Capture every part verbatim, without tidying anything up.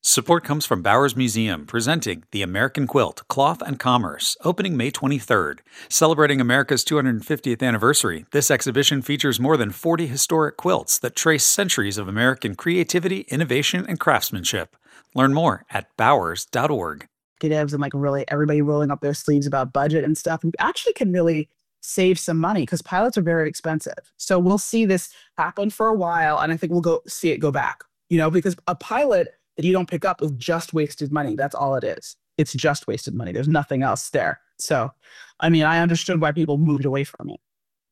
Support comes from Bowers Museum, presenting The American Quilt, Cloth and Commerce, opening May twenty-third. Celebrating America's two hundred fiftieth anniversary, this exhibition features more than forty historic quilts that trace centuries of American creativity, innovation, and craftsmanship. Learn more at bowers dot org. Executives and like really everybody rolling up their sleeves about budget and stuff, and actually can really save some money because pilots are very expensive. So we'll see this happen for a while, and I think we'll go see it go back, you know, because a pilot that you don't pick up is just wasted money. That's all it is. It's just wasted money. There's nothing else there. So, I mean, I understood why people moved away from it.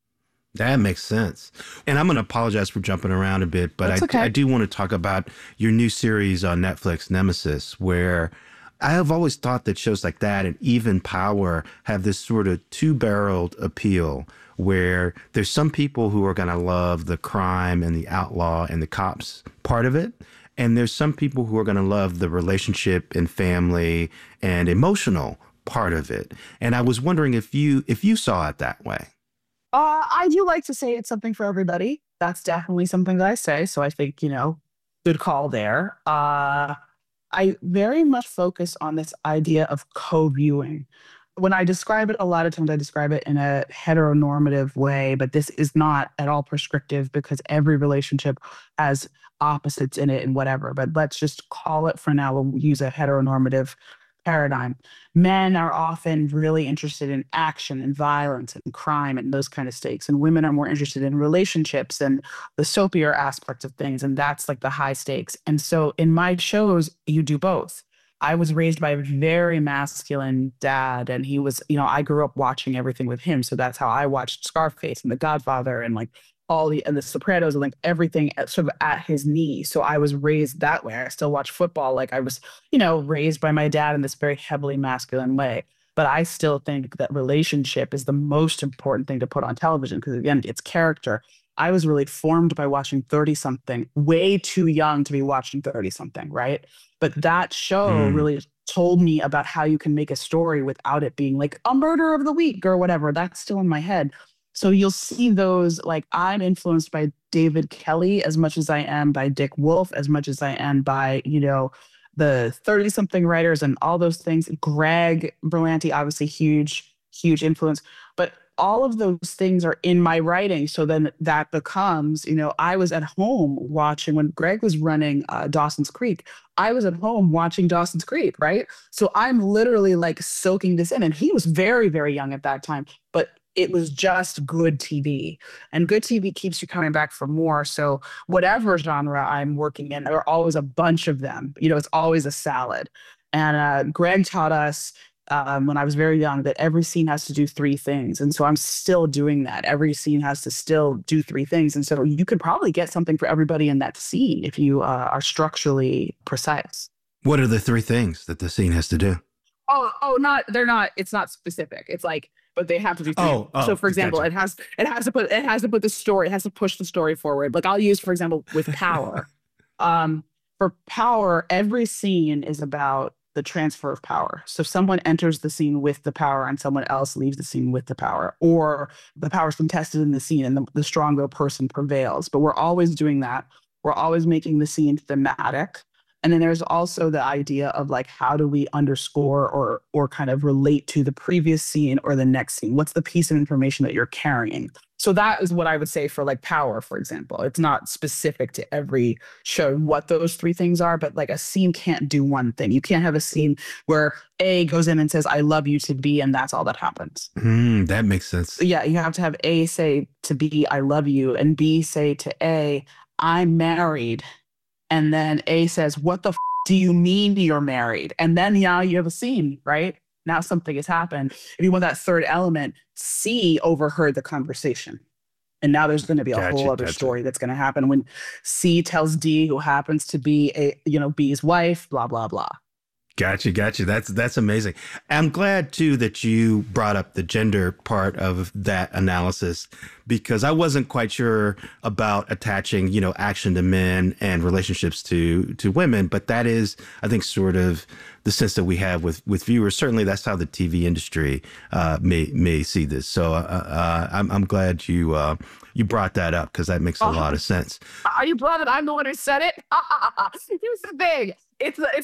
That makes sense. And I'm going to apologize for jumping around a bit, but I, okay. I do want to talk about your new series on Netflix, Nemesis, where I have always thought that shows like that and even Power have this sort of two-barreled appeal where there's some people who are going to love the crime and the outlaw and the cops part of it. And there's some people who are going to love the relationship and family and emotional part of it. And I was wondering if you if you saw it that way. Uh, I do like to say it's something for everybody. That's definitely something that I say. So I think, you know, good call there. Uh, I very much focus on this idea of co-viewing. When I describe it, a lot of times I describe it in a heteronormative way, but this is not at all prescriptive because every relationship has opposites in it and whatever. But let's just call it for now, we'll use a heteronormative paradigm. Men are often really interested in action and violence and crime and those kind of stakes. And women are more interested in relationships and the soapier aspects of things. And that's like the high stakes. And so in my shows, you do both. I was raised by a very masculine dad, and he was, you know, I grew up watching everything with him. So that's how I watched Scarface and The Godfather and like all the, and The Sopranos and like everything at, sort of at his knee. So I was raised that way. I still watch football. Like I was, you know, raised by my dad in this very heavily masculine way. But I still think that relationship is the most important thing to put on television because, again, it's character. I was really formed by watching thirty-something, way too young to be watching thirty-something, right? But that show mm. really told me about how you can make a story without it being like a murder of the week or whatever. That's still in my head. So you'll see those, like I'm influenced by David Kelly as much as I am by Dick Wolf, as much as I am by, you know, the thirty-something writers and all those things. Greg Berlanti, obviously huge, huge influence. But all of those things are in my writing. So then that becomes, you know, I was at home watching when Greg was running uh, Dawson's Creek. I was at home watching Dawson's Creek, right? So I'm literally like soaking this in. And he was very, very young at that time, but it was just good T V. And good T V keeps you coming back for more. So whatever genre I'm working in, there are always a bunch of them. You know, it's always a salad. And uh, Greg taught us Um, when I was very young, that every scene has to do three things. And so I'm still doing that. Every scene has to still do three things. And so you could probably get something for everybody in that scene if you uh, are structurally precise. What are the three things that the scene has to do? Oh, oh, not, they're not, it's not specific. It's like, but they have to be three. Oh, oh, so for example, gotcha. it has, it has to put, it has to put the story, it has to push the story forward. Like I'll use, for example, with Power. um, for Power, every scene is about the transfer of power. So someone enters the scene with the power and someone else leaves the scene with the power, or the power's contested in the scene and the, the stronger person prevails. But we're always doing that. We're always making the scene thematic. And then there's also the idea of like, how do we underscore or or kind of relate to the previous scene or the next scene? What's the piece of information that you're carrying? So that is what I would say for like Power, for example. It's not specific to every show what those three things are, but like a scene can't do one thing. You can't have a scene where A goes in and says, I love you to B, and that's all that happens. Mm, that makes sense. So yeah, you have to have A say to B, I love you, and B say to A, I'm married. And then A says, what the f- do you mean you're married? And then now you have a scene, right? Now something has happened. If you want that third element, C overheard the conversation. And now there's going to be a Gotcha, whole other gotcha. story that's going to happen when C tells D, who happens to be a, you know, B's wife, blah, blah, blah. Gotcha, gotcha. That's that's amazing. I'm glad too that you brought up the gender part of that analysis because I wasn't quite sure about attaching, you know, action to men and relationships to to women, but that is, I think, sort of the sense that we have with with viewers. Certainly, that's how the T V industry uh, may may see this. So uh, uh, I'm I'm glad you uh, you brought that up because that makes a Oh, lot of sense. are you glad that I'm the one who said it? Here's the thing. It's it's